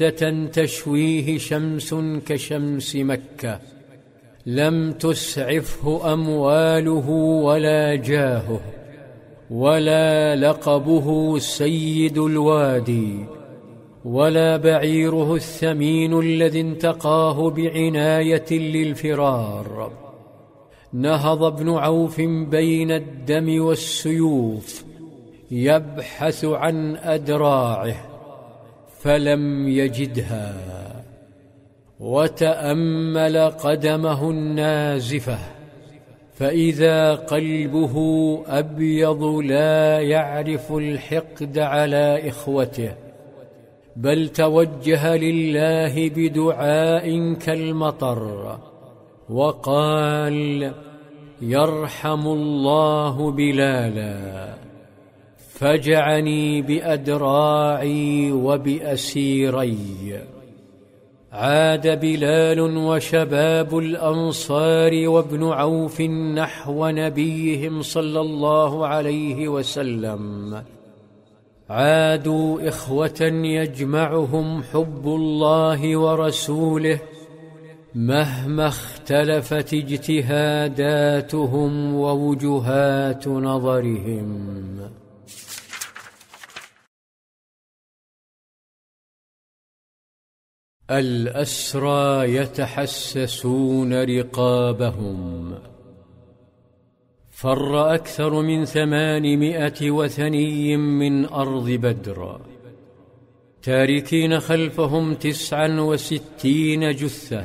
تشويه شمس كشمس مكة، لم تسعفه أمواله ولا جاهه ولا لقبه سيد الوادي ولا بعيره الثمين الذي انتقاه بعناية للفرار. نهض ابن عوف بين الدم والسيوف يبحث عن أدراعه فلم يجدها، وتأمل قدمه النازفة فإذا قلبه أبيض لا يعرف الحقد على إخوته، بل توجه لله بدعاء كالمطر وقال: يرحم الله بلالا، فجعني بأدراعي وبأسيري. عاد بلال وشباب الأنصار وابن عوف نحو نبيهم صلى الله عليه وسلم، عادوا إخوة يجمعهم حب الله ورسوله مهما اختلفت اجتهاداتهم ووجهات نظرهم. الأسرى يتحسسون رقابهم. فر أكثر من 800 وثني من أرض بدر، تاركين خلفهم 69 جثة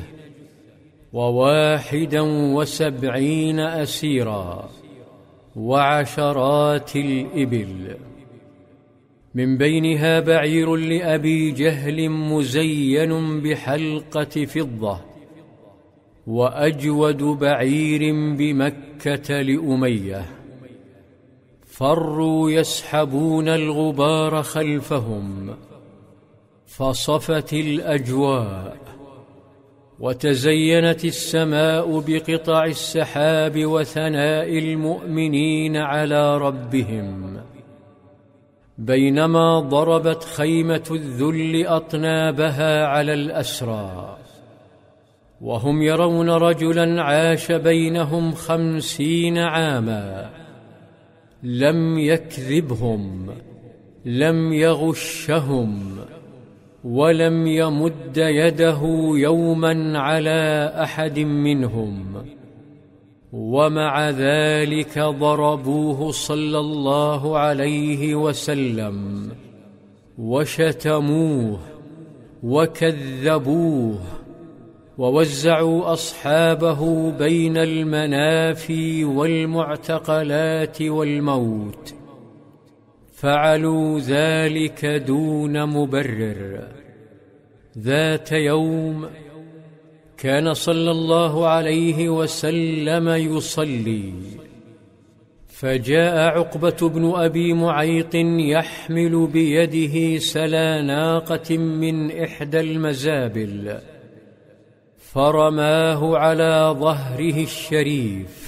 و71 أسيرا وعشرات الإبل، من بينها بعير لأبي جهل مزين بحلقة فضة، وأجود بعير بمكة لأمية. فروا يسحبون الغبار خلفهم، فصفت الأجواء وتزينت السماء بقطع السحاب وثناء المؤمنين على ربهم، بينما ضربت خيمة الذل أطنابها على الأسرى، وهم يرون رجلا عاش بينهم 50 عاما، لم يكذبهم، لم يغشهم، ولم يمد يده يوما على أحد منهم، ومع ذلك ضربوه صلى الله عليه وسلم وشتموه وكذبوه، ووزعوا أصحابه بين المنافي والمعتقلات والموت. فعلوا ذلك دون مبرر. ذات يوم كان صلى الله عليه وسلم يصلي، فجاء عقبة بن أبي معيط يحمل بيده سلا ناقة من إحدى المزابل، فرماه على ظهره الشريف